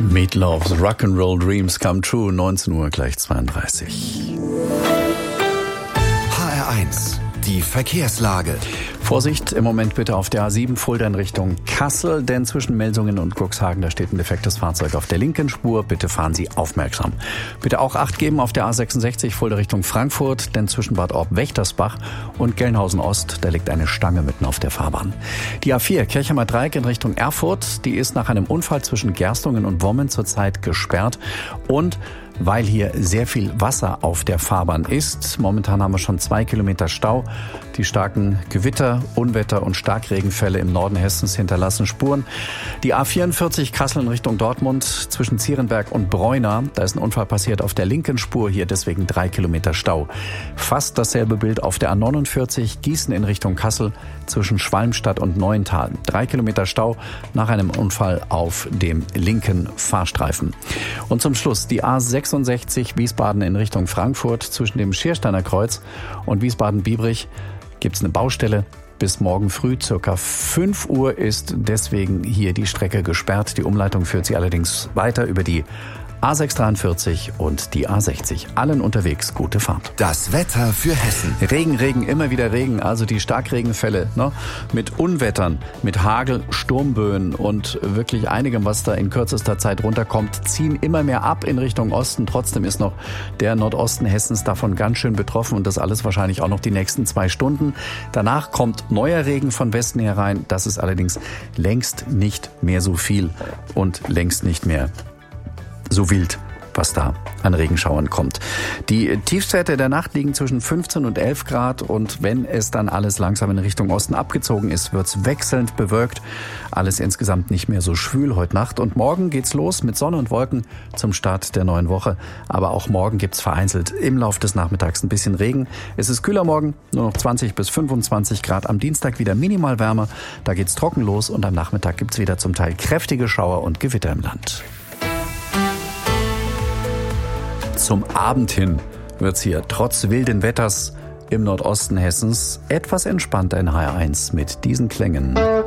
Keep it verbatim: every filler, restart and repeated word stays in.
Meatloaf's Rock'n'Roll Dreams Come True, neunzehn Uhr gleich zweiunddreißig. H R eins, die Verkehrslage. Vorsicht im Moment bitte auf der A sieben Fulda in Richtung Kassel, denn zwischen Melsungen und Cuxhagen, da steht ein defektes Fahrzeug auf der linken Spur. Bitte fahren Sie aufmerksam. Bitte auch Acht geben auf der A sechsundsechzig Fulda Richtung Frankfurt, denn zwischen Bad Orb-Wächtersbach und Gelnhausen Ost, da liegt eine Stange mitten auf der Fahrbahn. Die A vier Kirchheimer Dreieck in Richtung Erfurt, die ist nach einem Unfall zwischen Gerstungen und Wommen zurzeit gesperrt und weil hier sehr viel Wasser auf der Fahrbahn ist. Momentan haben wir schon zwei Kilometer Stau. Die starken Gewitter, Unwetter und Starkregenfälle im Norden Hessens hinterlassen Spuren. Die A vierundvierzig Kassel in Richtung Dortmund zwischen Zierenberg und Breuna. Da ist ein Unfall passiert auf der linken Spur, hier deswegen drei Kilometer Stau. Fast dasselbe Bild auf der A neunundvierzig Gießen in Richtung Kassel zwischen Schwalmstadt und Neuental. Drei Kilometer Stau nach einem Unfall auf dem linken Fahrstreifen. Und zum Schluss die A sechsundsechzig Wiesbaden in Richtung Frankfurt zwischen dem Schiersteiner Kreuz und Wiesbaden-Biebrich gibt es eine Baustelle. Bis morgen früh, circa fünf Uhr, ist deswegen hier die Strecke gesperrt. Die Umleitung führt sie allerdings weiter über die A sechshundertdreiundvierzig und die A sechzig. Allen unterwegs gute Fahrt. Das Wetter für Hessen. Regen, Regen, immer wieder Regen. Also die Starkregenfälle, ne? Mit Unwettern, mit Hagel, Sturmböen und wirklich einigem, was da in kürzester Zeit runterkommt, ziehen immer mehr ab in Richtung Osten. Trotzdem ist noch der Nordosten Hessens davon ganz schön betroffen und das alles wahrscheinlich auch noch die nächsten zwei Stunden. Danach kommt neuer Regen von Westen herein. Das ist allerdings längst nicht mehr so viel und längst nicht mehr so wild, was da an Regenschauern kommt. Die Tiefstwerte der Nacht liegen zwischen fünfzehn und elf Grad und wenn es dann alles langsam in Richtung Osten abgezogen ist, wird's wechselnd bewölkt. Alles insgesamt nicht mehr so schwül heute Nacht und morgen geht's los mit Sonne und Wolken zum Start der neuen Woche. Aber auch morgen gibt's vereinzelt im Laufe des Nachmittags ein bisschen Regen. Es ist kühler morgen, nur noch zwanzig bis fünfundzwanzig Grad. Am Dienstag wieder minimal wärmer. Da geht's trocken los und am Nachmittag gibt's wieder zum Teil kräftige Schauer und Gewitter im Land. Zum Abend hin wird's hier trotz wilden Wetters im Nordosten Hessens etwas entspannter in H R eins mit diesen Klängen.